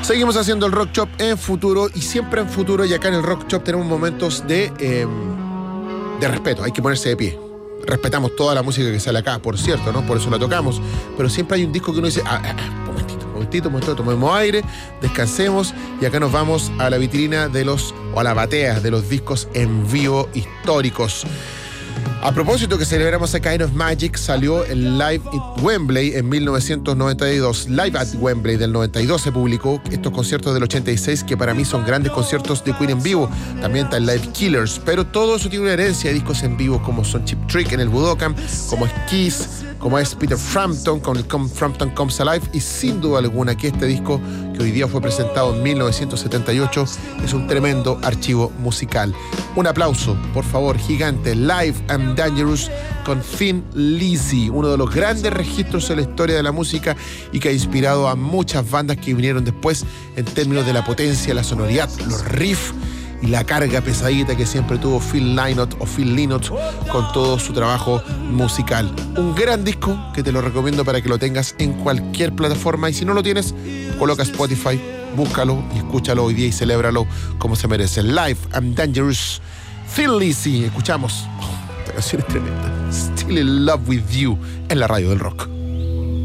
Seguimos haciendo el Rock Shop en Futuro y siempre en Futuro, y acá en el Rock Shop tenemos momentos de respeto. Hay que ponerse de pie. Respetamos toda la música que sale acá, por cierto, ¿no? Por eso la tocamos. Pero siempre hay un disco que uno dice, momentito, tomemos aire, descansemos, y acá nos vamos a la vitrina o a la batea de los discos en vivo históricos. A propósito que celebramos a Kind of Magic, salió el Live at Wembley en 1992. Live at Wembley del 92 se publicó, estos conciertos del 86 que para mí son grandes conciertos de Queen en vivo. También está el Live Killers, pero todo eso tiene una herencia de discos en vivo como son Cheap Trick en el Budokan, como es Kiss, como es Peter Frampton con el Frampton Comes Alive, y sin duda alguna que este disco, que hoy día fue presentado en 1978, es un tremendo archivo musical. Un aplauso, por favor, gigante, Live and Dangerous con Thin Lizzy, uno de los grandes registros en la historia de la música y que ha inspirado a muchas bandas que vinieron después en términos de la potencia, la sonoridad, los riffs y la carga pesadita que siempre tuvo Phil Lynott con todo su trabajo musical. Un gran disco que te lo recomiendo para que lo tengas en cualquier plataforma, y si no lo tienes, coloca Spotify, búscalo y escúchalo hoy día y celébralo como se merece. Live and Dangerous, Thin Lizzy. Escuchamos. Esta canción es tremenda. Still in Love with You en la radio del rock.